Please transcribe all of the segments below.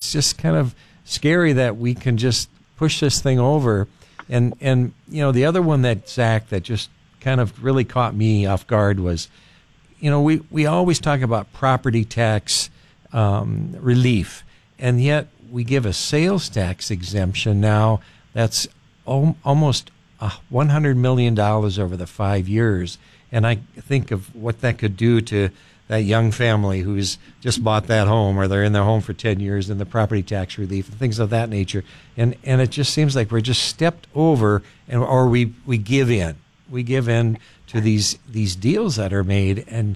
it's just kind of scary that we can just push this thing over. And the other one that, Zach, that just kind of really caught me off guard was, we always talk about property tax relief, and yet we give a sales tax exemption now that's almost $100 million over the 5 years. And I think of what that could do to that young family who's just bought that home, or they're in their home for 10 years, and the property tax relief and things of that nature. And it just seems like we're just stepped over, or we give in. We give in to these deals that are made, and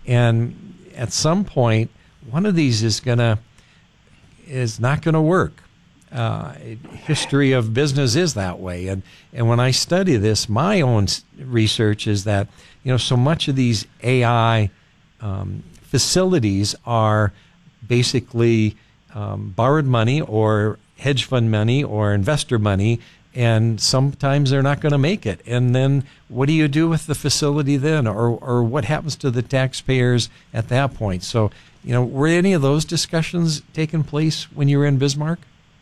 at some point, one of these is not gonna work. History of business is that way, and when I study this, my own research is that so much of these AI facilities are basically borrowed money or hedge fund money or investor money, and sometimes they're not going to make it. And then what do you do with the facility then, or what happens to the taxpayers at that point? So, were any of those discussions taking place when you were in Bismarck?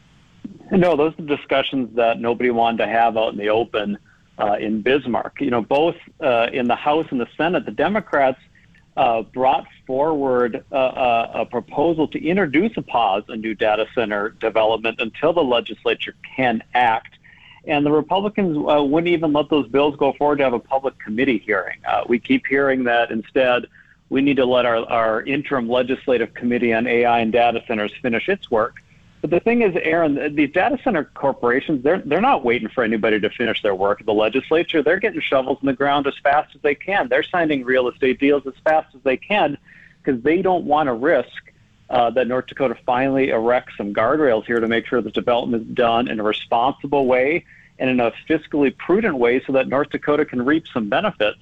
No, those are discussions that nobody wanted to have out in the open in Bismarck. Both in the House and the Senate, the Democrats brought forward a proposal to introduce a pause on new data center development until the legislature can act. And the Republicans wouldn't even let those bills go forward to have a public committee hearing. We keep hearing that instead we need to let our interim legislative committee on AI and data centers finish its work. But the thing is, Aaron, these data center corporations, they're not waiting for anybody to finish their work at the legislature. They're getting shovels in the ground as fast as they can. They're signing real estate deals as fast as they can because they don't want to risk that North Dakota finally erects some guardrails here to make sure the development is done in a responsible way and in a fiscally prudent way so that North Dakota can reap some benefits.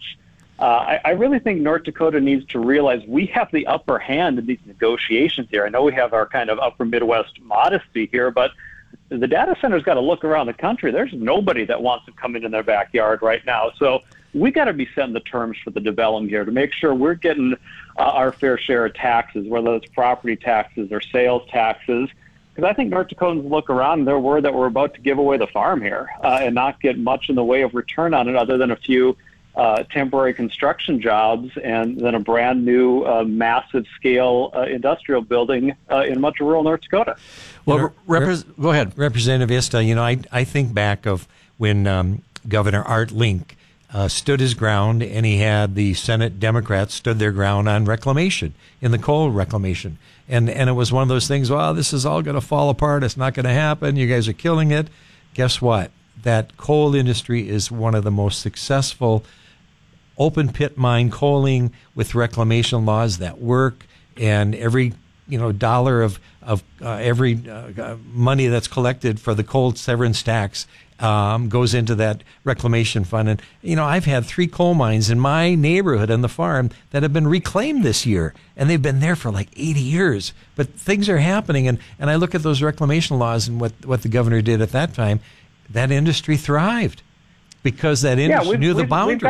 I really think North Dakota needs to realize we have the upper hand in these negotiations here. I know we have our kind of upper Midwest modesty here, but the data center's got to look around the country. There's nobody that wants to come in their backyard right now. So we got to be setting the terms for the development here to make sure we're getting our fair share of taxes, whether it's property taxes or sales taxes. Because I think North Dakotans look around and they're worried that we're about to give away the farm here and not get much in the way of return on it other than a few temporary construction jobs and then a brand new massive scale industrial building in much of rural North Dakota. Well, go ahead. Representative Ista, I think back of when Governor Art Link stood his ground, and he had the Senate Democrats stood their ground on reclamation, in the coal reclamation. And it was one of those things, well, this is all going to fall apart. It's not going to happen. You guys are killing it. Guess what? That coal industry is one of the most successful open pit mine coaling with reclamation laws that work, and every dollar of every money that's collected for the coal severance tax goes into that reclamation fund. And I've had 3 coal mines in my neighborhood on the farm that have been reclaimed this year, and they've been there for like 80 years. But things are happening, and I look at those reclamation laws and what the governor did at that time. That industry thrived because that industry knew the boundaries.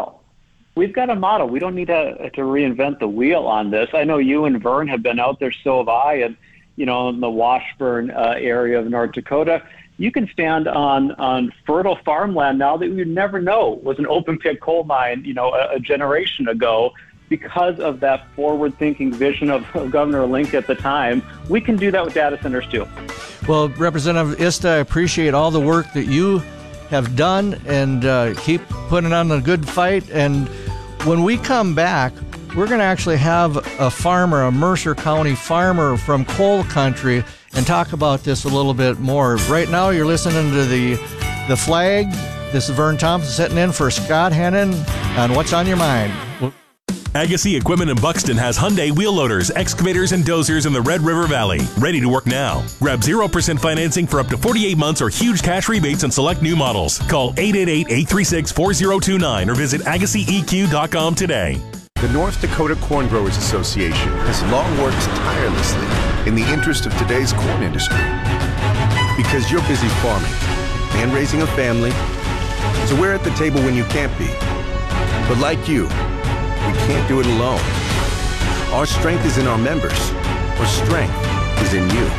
We've got a model. We don't need to reinvent the wheel on this. I know you and Vern have been out there, so have I, and in the Washburn area of North Dakota. You can stand on fertile farmland now that you'd never know was an open pit coal mine, a generation ago, because of that forward-thinking vision of Governor Link at the time. We can do that with data centers too. Well, Representative Ista, I appreciate all the work that you have done, and keep putting on a good fight. And when we come back, we're going to actually have a farmer, a Mercer County farmer from coal country, and talk about this a little bit more. Right now, you're listening to the Flag. This is Vern Thompson sitting in for Scott Hannon on What's on Your Mind. Agassi Equipment in Buxton has Hyundai wheel loaders, excavators, and dozers in the Red River Valley. Ready to work now. Grab 0% financing for up to 48 months or huge cash rebates on select new models. Call 888-836-4029 or visit AgassiEQ.com today. The North Dakota Corn Growers Association has long worked tirelessly in the interest of today's corn industry. Because you're busy farming and raising a family, so we're at the table when you can't be. But like you, we can't do it alone. Our strength is in our members. Our strength is in you.